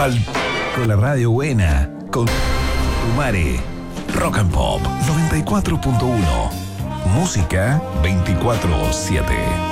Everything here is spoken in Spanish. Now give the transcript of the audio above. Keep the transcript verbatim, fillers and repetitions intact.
Pal con la radio buena, con Umare, Rock and Pop noventa y cuatro punto uno, música veinticuatro siete.